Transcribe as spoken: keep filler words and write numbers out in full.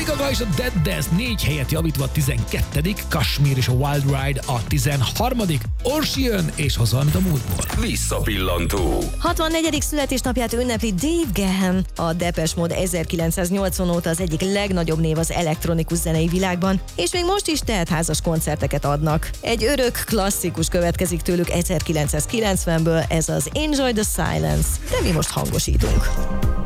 Lady Gaga és a Dead Dance négy helyet javítva a tizenkettedik, Kashmir és a Wild Ride a tizenharmadik, Orsi jön és hoz valamit a múltból. Visszapillantó. hatvannegyedik születésnapját ünnepli Dave Gahan. A Depeche Mode ezerkilencszáznyolcvan óta az egyik legnagyobb név az elektronikus zenei világban, és még most is teltházas koncerteket adnak. Egy örök klasszikus következik tőlük ezerkilencszázkilencvenből, ez az Enjoy the Silence, de mi most hangosítunk.